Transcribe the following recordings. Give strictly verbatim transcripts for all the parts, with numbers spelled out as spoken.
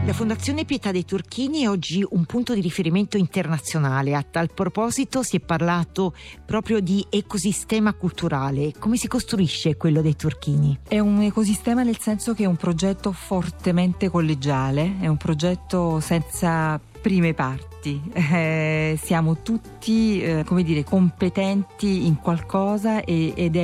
La Fondazione Pietà dei Turchini è oggi un punto di riferimento internazionale. A tal proposito si è parlato proprio di ecosistema culturale. Come si costruisce quello dei Turchini? È un ecosistema nel senso che è un progetto fortemente collegiale, è un progetto senza prime parti. Eh, siamo tutti eh, come dire competenti in qualcosa e, ed è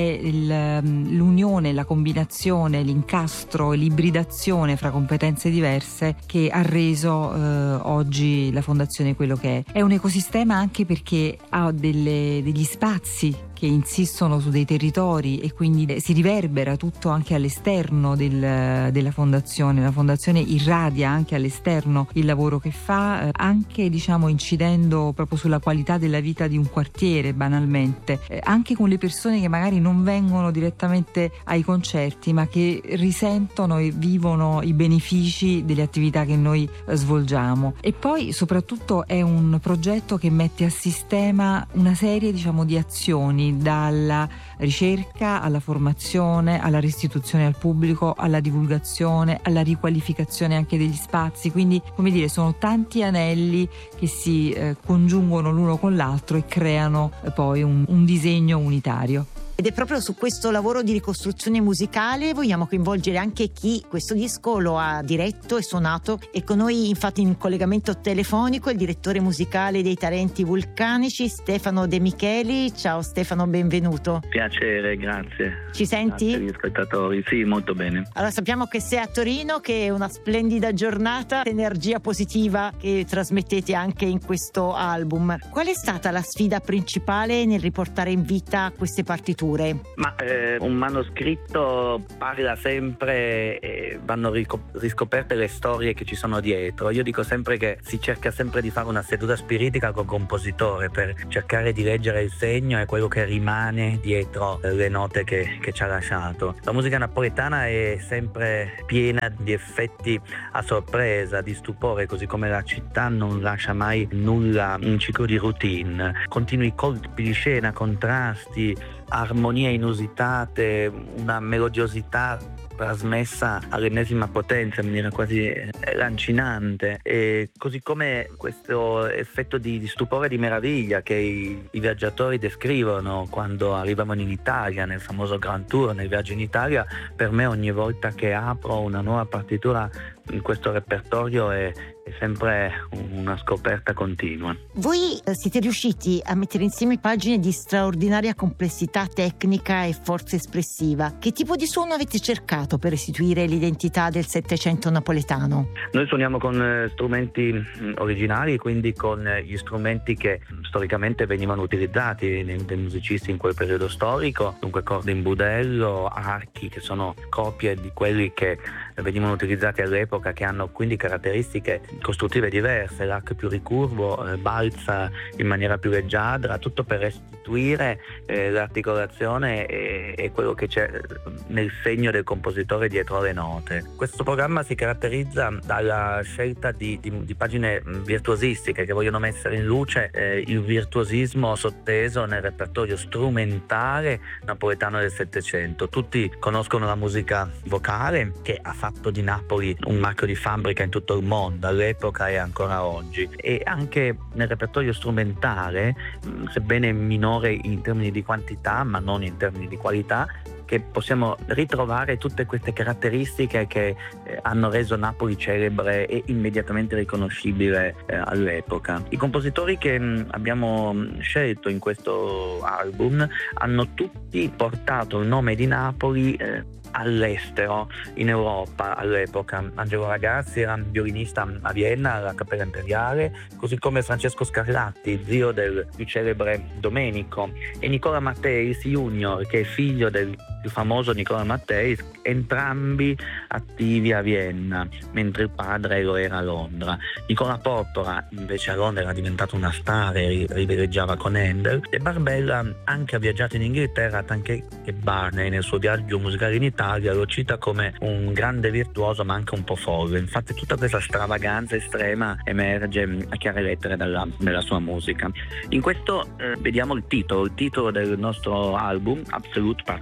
il, l'unione, la combinazione, l'incastro, l'ibridazione fra competenze diverse che ha reso eh, oggi la fondazione quello che è. È un ecosistema anche perché ha delle, degli spazi che insistono su dei territori e quindi si riverbera tutto anche all'esterno del, della fondazione. La fondazione irradia anche all'esterno il lavoro che fa, eh, anche diciamo incidendo proprio sulla qualità della vita di un quartiere banalmente, eh, anche con le persone che magari non vengono direttamente ai concerti ma che risentono e vivono i benefici delle attività che noi eh, svolgiamo. E poi soprattutto è un progetto che mette a sistema una serie diciamo di azioni, dalla ricerca alla formazione, alla restituzione al pubblico, alla divulgazione, alla riqualificazione anche degli spazi. Quindi, come dire, sono tanti anelli che si eh, congiungono l'uno con l'altro e creano eh, poi un, un disegno unitario. Ed è proprio su questo lavoro di ricostruzione musicale vogliamo coinvolgere anche chi questo disco lo ha diretto e suonato. E con noi infatti in collegamento telefonico il direttore musicale dei Tarenti Vulcanici, Stefano De Micheli. Ciao Stefano, benvenuto. Piacere, grazie. Ci senti? Grazie agli spettatori, sì, molto bene. Allora, sappiamo che sei a Torino, che è una splendida giornata, energia positiva che trasmettete anche in questo album. Qual è stata la sfida principale nel riportare in vita queste partiture? Ma eh, un manoscritto parla sempre e vanno rico- riscoperte le storie che ci sono dietro. Io dico sempre che si cerca sempre di fare una seduta spiritica col compositore per cercare di leggere il segno e quello che rimane dietro le note che, che ci ha lasciato. La musica napoletana è sempre piena di effetti a sorpresa, di stupore, così come la città non lascia mai nulla in ciclo di routine. Continui colpi di scena, contrasti, armonie inusitate, una melodiosità trasmessa all'ennesima potenza in maniera quasi lancinante, e così come questo effetto di, di stupore e di meraviglia che i, i viaggiatori descrivono quando arrivano in Italia, nel famoso Grand Tour, nel viaggio in Italia. Per me ogni volta che apro una nuova partitura in questo repertorio è, è sempre una scoperta continua. Voi siete riusciti a mettere insieme pagine di straordinaria complessità tecnica e forza espressiva. Che tipo di suono avete cercato per restituire l'identità del Settecento napoletano? Noi suoniamo con strumenti originali, quindi con gli strumenti che storicamente venivano utilizzati dai, dai musicisti in quel periodo storico, dunque corde in budello, archi che sono copie di quelli che venivano utilizzati all'epoca, che hanno quindi caratteristiche costruttive diverse. L'arco più ricurvo eh, balza in maniera più leggiadra, tutto per restituire eh, l'articolazione e, e quello che c'è nel segno del compositore dietro le note. Questo programma si caratterizza dalla scelta di, di, di pagine virtuosistiche che vogliono mettere in luce eh, il virtuosismo sotteso nel repertorio strumentale napoletano del Settecento. Tutti conoscono la musica vocale, che ha fatto di Napoli un marchio di fabbrica in tutto il mondo all'epoca e ancora oggi, e anche nel repertorio strumentale, sebbene minore in termini di quantità ma non in termini di qualità, che possiamo ritrovare tutte queste caratteristiche che eh, hanno reso Napoli celebre e immediatamente riconoscibile eh, all'epoca. I compositori che mh, abbiamo scelto in questo album hanno tutti portato il nome di Napoli eh, all'estero, in Europa all'epoca. Angelo Ragazzi era un violinista a Vienna alla Cappella Imperiale, così come Francesco Scarlatti, zio del più celebre Domenico, e Nicola Matteis Junior, che è figlio del più famoso Nicola Matteis, entrambi attivi a Vienna, mentre il padre lo era a Londra. Nicola Porpora invece a Londra era diventato una star e riveleggiava con Handel, e Barbella anche ha viaggiato in Inghilterra, tant'è che Barney nel suo viaggio musicale in Italia lo cita come un grande virtuoso ma anche un po' folle. Infatti tutta questa stravaganza estrema emerge a chiare lettere dalla, nella sua musica. In questo eh, vediamo il titolo, il titolo del nostro album, Absolute Partenope,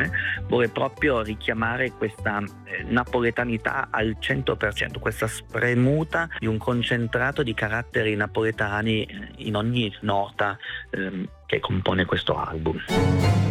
canzone vuole proprio richiamare questa eh, napoletanità al cento per cento, questa spremuta di un concentrato di caratteri napoletani in ogni nota ehm, che compone questo album.